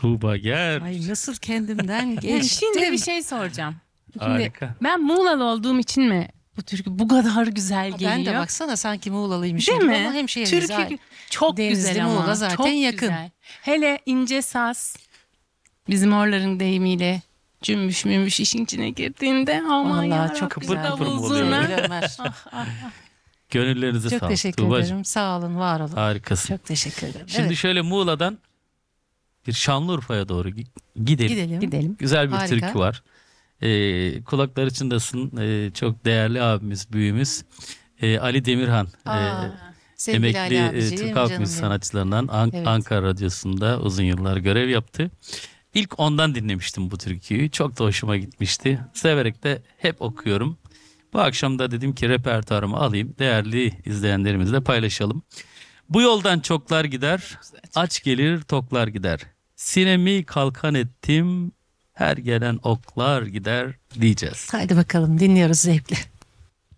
Tuğba gel. Ay nasıl kendimden geçtim. Şimdi bir şey soracağım. Şimdi Harika. ben Muğla'lı olduğum için mi bu türkü bu kadar güzel geliyor? Ben de baksana sanki Muğla'lıymışım Değil gibi mi? ama hemşehriyiz. Türkü çok Denizli, güzel ama. Muğla zaten çok yakın. Güzel. Hele ince saz bizim oraların deyimiyle cümbüş mümbüş işin içine girdiğinde aman Vallahi yarabbim çok Kıpır güzel. kıpır mı davul oluyor? zurna. Sevgili Ömer. Gönüllerinize Çok sağlık. teşekkür Tuğbacığım, ederim. Sağ olun, var olun. harikasın. Çok teşekkür ederim. Şimdi Evet, şöyle Muğla'dan bir Şanlıurfa'ya doğru gidelim. gidelim. Gidelim. Güzel bir Harika. türkü var. Kulakları çınlasın. Çok değerli abimiz, büyüğümüz. Ali Demirhan. Aa, sevgili Ali Emekli abiciğim, Türk Halk canım Müziği benim. sanatçılarından Evet. Ankara Radyosu'nda uzun yıllar görev yaptı. İlk ondan dinlemiştim bu türküyü. Çok da hoşuma gitmişti. Severek de hep okuyorum. Bu akşam da dedim ki repertuarımı alayım. Değerli izleyenlerimizle paylaşalım. Bu yoldan çoklar gider, aç gelir toklar gider. Sinemi kalkan ettim, her gelen oklar gider diyeceğiz. Haydi bakalım, dinliyoruz zevkle.